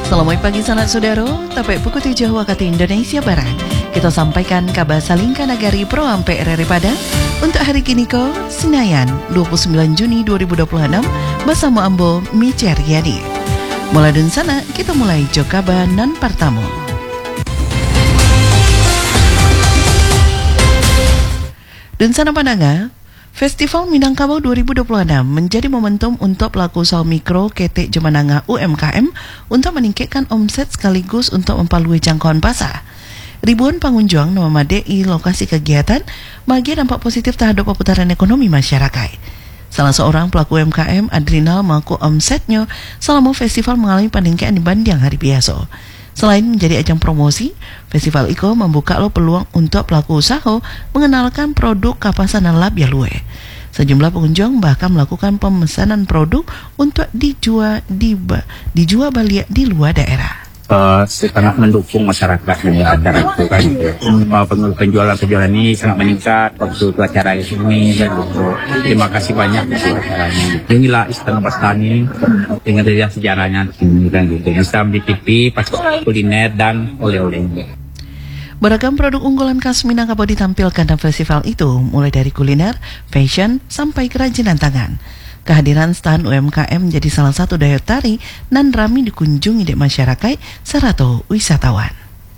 Selamat pagi sanak saudara, tapak pukul 7 waktu Indonesia Barat. Kita sampaikan kabar salingka nagari Pro Ampe RRI Padang untuk hari kini ko Senayan 29 Juni 2026 bersama Ambo Micer Yani. Mulai dari sana kita mulai jo kabar nan pertama. Dan sana pandangan Festival Minangkabau 2026 menjadi momentum untuk pelaku usaha mikro, ketek, jemananga UMKM untuk meningkatkan omset sekaligus untuk mempalui jangkauan pasar. Ribuan pengunjung memadai lokasi kegiatan bagi dampak positif terhadap perputaran ekonomi masyarakat. Salah seorang pelaku UMKM, Adrinal, mengaku omsetnya selama festival mengalami peningkatan dibanding hari biasa. Selain menjadi ajang promosi, festival IKO membuka peluang untuk pelaku usaha mengenalkan produk kapasan dan labia luwe. Sejumlah pengunjung bahkan melakukan pemesanan produk untuk dijual balik di luar daerah. Sangat mendukung masyarakat yang ada itu kan. Penjualan ini sangat meningkat waktu acara ini dan terima kasih banyak untuk acaranya. Inilah Istana Bastani dengan yang sejarahnya dan gitu. Bisa di TV, pas kuliner dan oleh-oleh. Beragam produk unggulan khas Minangkabau ditampilkan dalam festival itu, mulai dari kuliner, fashion, sampai kerajinan tangan. Kehadiran stand UMKM menjadi salah satu daya tarik dan ramai dikunjungi di masyarakat serta wisatawan.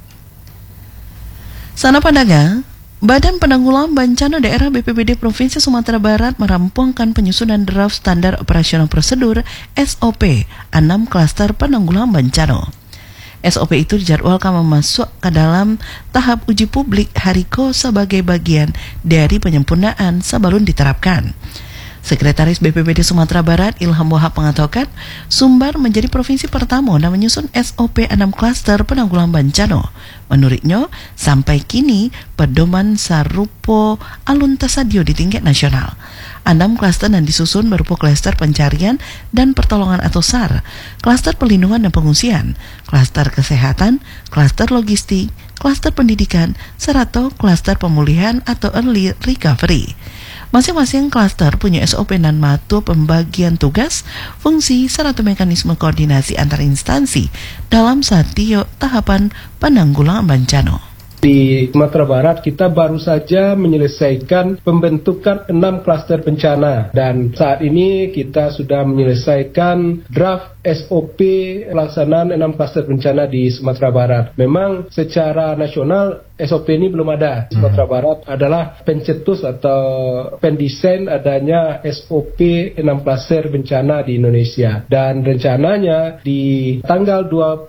Sana pandangan, Badan Penanggulangan Bencana Daerah BPBD Provinsi Sumatera Barat merampungkan penyusunan draft standar operasional prosedur SOP 6 klaster penanggulangan bencana. SOP itu dijadwalkan masuk ke dalam tahap uji publik hari ko sebagai bagian dari penyempurnaan sebelum diterapkan. Sekretaris BPBD Sumatera Barat Ilham Wahab mengatakan Sumbar menjadi provinsi pertama yang menyusun SOP 6 klaster penanggulangan bencana. Menurutnya, sampai kini pedoman sarupo alun tasadio di tingkat nasional. 6 klaster yang disusun berupa klaster pencarian dan pertolongan atau SAR, klaster perlindungan dan pengungsian, klaster kesehatan, klaster logistik, klaster pendidikan, serta klaster pemulihan atau early recovery. Masing-masing klaster punya SOP dan matu pembagian tugas, fungsi, serta mekanisme koordinasi antar instansi dalam setiap tahapan penanggulangan bencana. Di Sumatera Barat kita baru saja menyelesaikan pembentukan 6 klaster bencana dan saat ini kita sudah menyelesaikan draft SOP pelaksanaan 6 klaster bencana di Sumatera Barat. Memang secara nasional SOP ini belum ada. Sumatera Barat adalah pencetus atau pendesain adanya SOP 6 klaster bencana di Indonesia. Dan rencananya di tanggal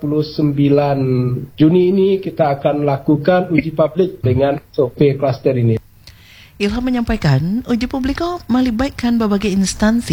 29 Juni ini kita akan lakukan uji publik dengan SOP klaster ini. Ilham menyampaikan uji publik melibatkan berbagai instansi